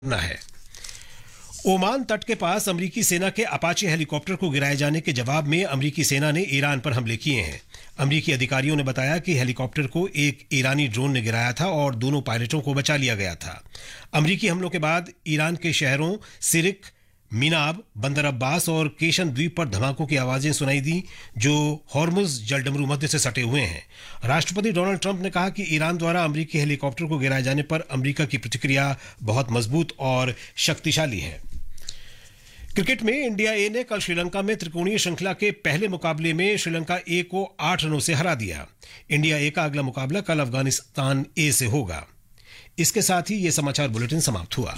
करना है। ओमान तट के पास अमेरिकी सेना के अपाचे हेलीकॉप्टर को गिराए जाने के जवाब में अमेरिकी सेना ने ईरान पर हमले किए हैं। अमेरिकी अधिकारियों ने बताया कि हेलीकॉप्टर को एक ईरानी ड्रोन ने गिराया था और दोनों पायलटों को बचा लिया गया था। अमेरिकी हमलों के बाद ईरान के शहरों सिरिक, मीनाब, बंदर अब्बास और केशन द्वीप पर धमाकों की आवाजें सुनाई दी, जो हॉर्मुज जलडमरू मध्य से सटे हुए हैं। राष्ट्रपति डोनाल्ड ट्रंप ने कहा कि ईरान द्वारा अमेरिकी हेलीकॉप्टर को गिराए जाने पर अमेरिका की प्रतिक्रिया बहुत मजबूत और शक्तिशाली है। क्रिकेट में इंडिया ए ने कल श्रीलंका में त्रिकोणीय श्रृंखला के पहले मुकाबले में श्रीलंका ए को 8 रनों से हरा दिया। इंडिया ए का अगला मुकाबला कल अफगानिस्तान ए से होगा। इसके साथ ही ये समाचार बुलेटिन समाप्त हुआ।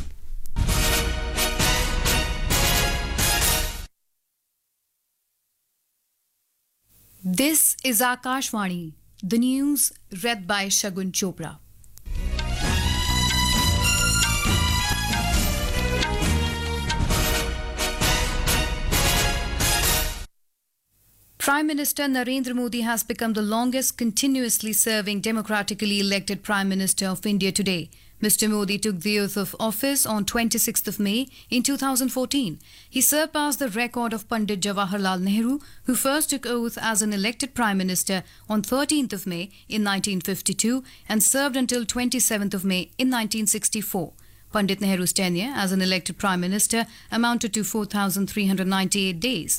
This is Akashvani, the news read by Shagun Chopra. Prime Minister Narendra Modi has become the longest continuously serving democratically elected Prime Minister of India today. Mr. Modi took the oath of office on 26th of May in 2014. He surpassed the record of Pandit Jawaharlal Nehru, who first took oath as an elected Prime Minister on 13th of May in 1952 and served until 27th of May in 1964. Pandit Nehru's tenure as an elected Prime Minister amounted to 4,398 days.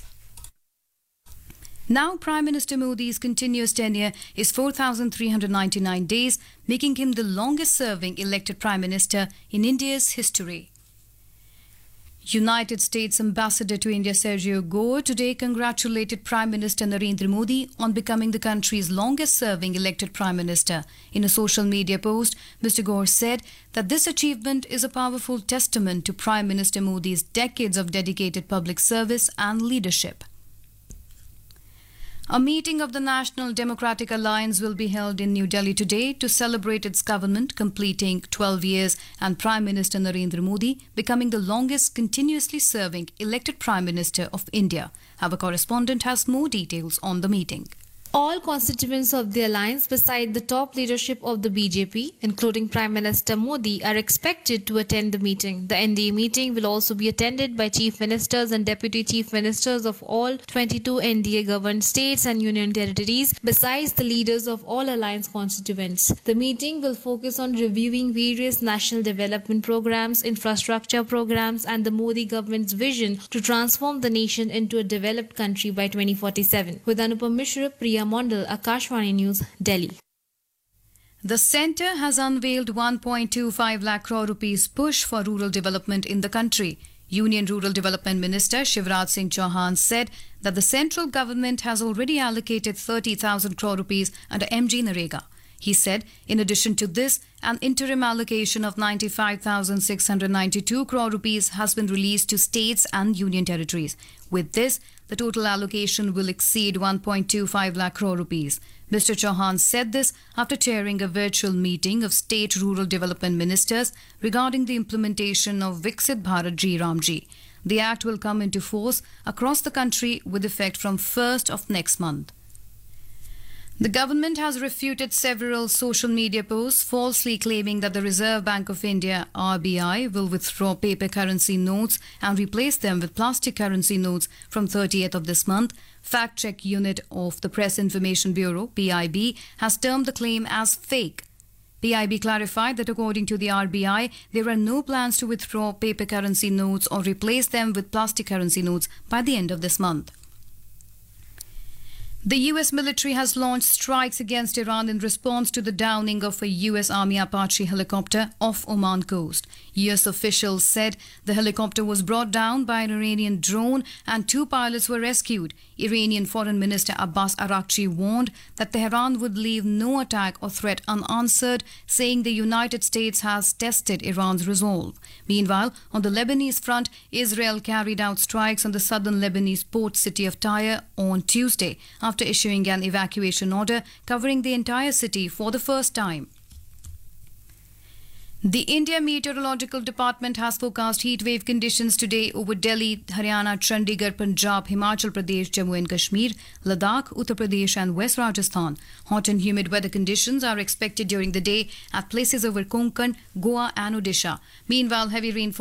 Now, Prime Minister Modi's continuous tenure is 4,399 days, making him the longest-serving elected Prime Minister in India's history. United States Ambassador to India Sergio Gore today congratulated Prime Minister Narendra Modi on becoming the country's longest-serving elected Prime Minister. In a social media post, Mr. Gore said that this achievement is a powerful testament to Prime Minister Modi's decades of dedicated public service and leadership. A meeting of the National Democratic Alliance will be held in New Delhi today to celebrate its government completing 12 years and Prime Minister Narendra Modi becoming the longest continuously serving elected Prime Minister of India. Our correspondent has more details on the meeting. All constituents of the alliance, beside the top leadership of the BJP, including Prime Minister Modi, are expected to attend the meeting. The NDA meeting will also be attended by Chief Ministers and Deputy Chief Ministers of all 22 NDA-governed states and union territories, besides the leaders of all alliance constituents. The meeting will focus on reviewing various national development programs, infrastructure programs, and the Modi government's vision to transform the nation into a developed country by 2047. With Anupam Mishra, Priya Mondal, Akashvani News, Delhi. The centre has unveiled 1.25 lakh crore rupees push for rural development in the country. Union Rural Development Minister Shivraj Singh Chauhan said that the central government has already allocated 30,000 crore rupees under MG Narega. He said, in addition to this, an interim allocation of 95,692 crore rupees has been released to states and union territories. With this, the total allocation will exceed 1.25 lakh crore rupees. Mr. Chauhan said this after chairing a virtual meeting of state rural development ministers regarding the implementation of Viksit Bharat Ji Ramji. The act will come into force across the country with effect from 1st of next month. The government has refuted several social media posts falsely claiming that the Reserve Bank of India (RBI) will withdraw paper currency notes and replace them with plastic currency notes from 30th of this month. Fact Check Unit of the Press Information Bureau (PIB) has termed the claim as fake. PIB clarified that according to the RBI, there are no plans to withdraw paper currency notes or replace them with plastic currency notes by the end of this month. The US military has launched strikes against Iran in response to the downing of a US Army Apache helicopter off Oman coast. US officials said the helicopter was brought down by an Iranian drone and 2 pilots were rescued. Iranian Foreign Minister Abbas Araghchi warned that Tehran would leave no attack or threat unanswered, saying the United States has tested Iran's resolve. Meanwhile, on the Lebanese front, Israel carried out strikes on the southern Lebanese port city of Tyre on Tuesday after issuing an evacuation order covering the entire city for the first time. The India Meteorological Department has forecast heatwave conditions today over Delhi, Haryana, Chandigarh, Punjab, Himachal Pradesh, Jammu and Kashmir, Ladakh, Uttar Pradesh and West Rajasthan. Hot and humid weather conditions are expected during the day at places over Konkan, Goa and Odisha. Meanwhile, heavy rainfall